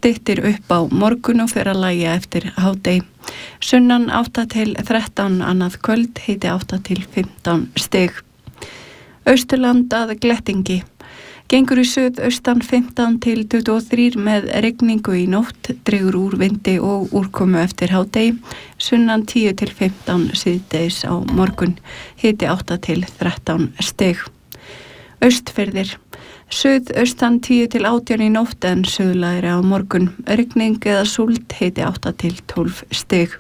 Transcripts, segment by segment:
styttir upp á morgun og fer að lægja eftir hádegi. Sunnan 8 til 13 annað kvöld, hiti 8 til 15 stig. Austurland að glettingi. Gengur í suðaustan 15 til 23 með rigningu í nótt, dregur úr vindi og úrkomu eftir hádegi, sunnan 10 til 15 síðdegis á morgun, hiti 8 til 13 stig. Austfirðir. Suðaustan 10 til 18 í nótt en suðlægri á morgun, rigning eða súld, hiti 8 til 12 stig.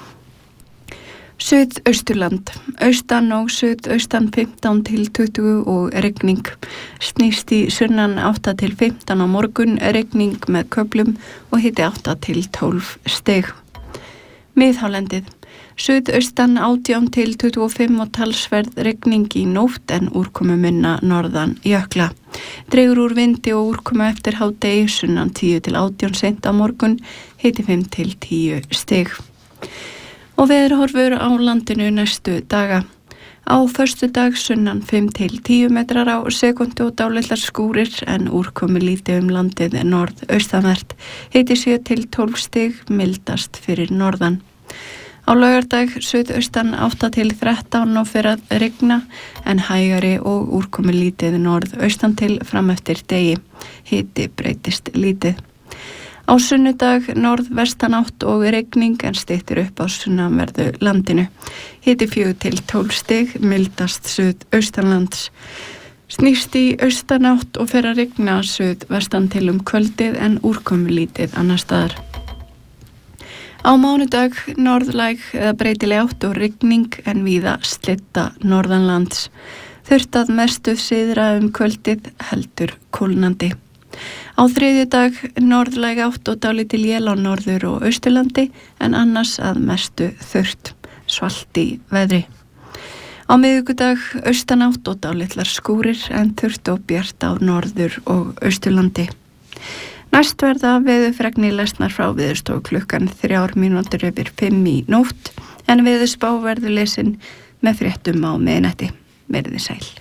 Suðausturland, austan og suðaustan 15 til 20 og rigning. Snýst í sunnan 8 til 15 á morgun, rigning með köflum og hiti 8 til 12 stig. Miðhálendið, suðaustan 18 til 25 og talsverð rigning í nótt en úrkomu minna norðan jökla. Dregur úr vindi og úrkomu eftir hádegi, sunnan 10 til 18 seint á morgun, hiti 5 til 10 stig. Og veðurhorfur á landinu næstu daga. Á föstudag sunnan 5 til 10 metrar á sekundu og dálitlar skúrir en úrkomu lítið landið norðaustanvert. Hiti 7 til 12 stig, mildast fyrir norðan. Á laugardag suðaustan 8 til 13 og fer að rigna en hægari og úrkomu lítið norðaustan til fram eftir degi. Hiti breytist lítið. Á sunnudag norðvestan átt og rigning en styttir upp á sunnanverðu landinu. Hiti 4 til 12 stig, mildast suðaustanlands. Snýst í austanátt og fer að rigna suðvestan til kvöldið en úrkomu lítið annars staðar. Á mánudag norðlæg eða breytileg átt og rigning en víða slitta norðanlands. Þurrt að mestu syðra kvöldið, heldur kólnandi. Á þriðjudag norðlæg átt og dálítil él á norður og austurlandi en annars að mestu þurrt, svalt í veðri. Á miðvikudag austanátt og dálitlar skúrir en þurrt og bjart á norður og austurlandi. Næst verða veðurfregnir lesnar frá Veðurstofu klukkan 3 mínútur yfir 5 í nótt en veðurspá verður lesin með fréttum á miðnætti. Verið sæl.